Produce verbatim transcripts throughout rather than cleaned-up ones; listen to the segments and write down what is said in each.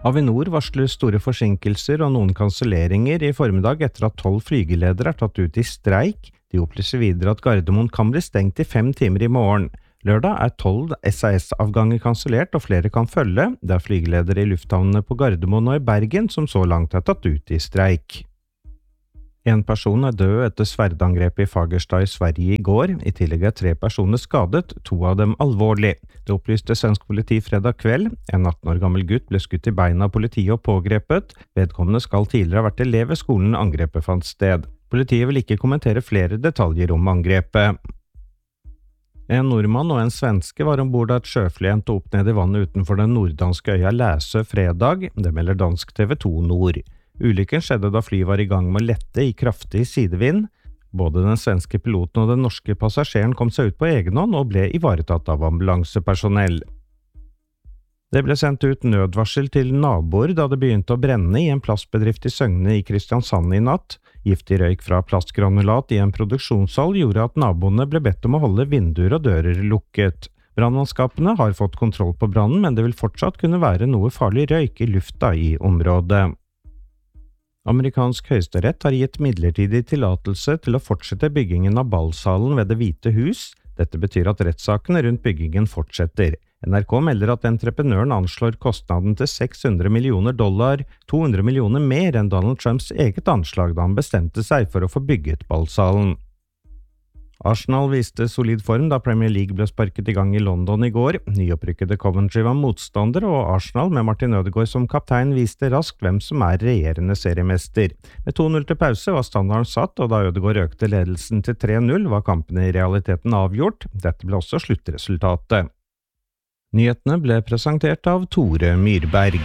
Avinor varsler store forsinkelser og noen kanselleringer i formiddag etter at tolv flygeledere er tatt ut i streik. De opplyser videre at Gardermoen kan bli stengt i fem timer i morgen. Lørdag er tolv S A S-avganger kansellert, og flere kan følge. Det er flygeledere i lufthavnene på Gardermoen og i Bergen som så langt er tatt ut i streik. En person er død etter sverdangrepet i Fagerstad i Sverige i går. I tillegg er tre personer skadet, to av dem alvorlig. Det opplyste svensk politi fredag kveld. En atten år gammel gutt ble skutt i beina av politiet og pågrepet. Vedkommende skal tidligere ha vært elev ved skolen angrepet fant sted. Politiet vil ikke kommentere flere detaljer om angrepet. En nordmann og en svenske var ombord da et sjøfly endte opp ned i vannet utenfor den norddanske øya Læsø fredag. Det melder dansk T V to Nord. Ulykken skjedde da flyet var i gang med å lette i kraftig sidevind. Både den svenske piloten og den norske passasjeren kom seg ut på egen hånd og ble ivaretatt av ambulansepersonell. Det ble sendt ut nødvarsel til naboer da det begynte å brenne i en plastbedrift i Søgne i Kristiansand i natt. Giftig røyk fra plastgranulat i en produksjonshall gjorde at naboene ble bedt om å holde vinduer og dører lukket. Brannmannskapene har fått kontroll på brannen, men det vil fortsatt kunne være noe farlig røyk i lufta i området. Amerikansk høyesterett har gitt midlertidig tillatelse til å fortsette byggingen av ballsalen ved Det hvite hus. Dette betyr at rettssakene rundt byggingen fortsetter. N R K melder at entreprenøren anslår kostnaden til seks hundre millioner dollar, to hundre millioner mer enn Donald Trumps eget anslag da han bestemte seg for å få bygget ballsalen. Arsenal viste solid form da Premier League ble sparket i gang i London i går. Nyopprykkede Coventry var motstander, og Arsenal med Martin Ødegaard som kaptein viste raskt hvem som er regjerende seriemester. Med to null til pause var standarden satt, og da Ødegaard økte ledelsen til tre null var kampen i realiteten avgjort. Dette ble også sluttresultatet. Nyhetene ble presentert av Tore Myrberg.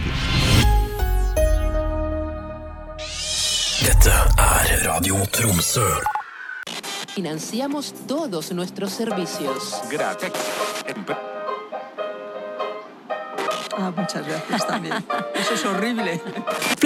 Dette er Radio Tromsø. Financiamos todos nuestros servicios. Gracias. Ah, muchas gracias también. Eso es horrible.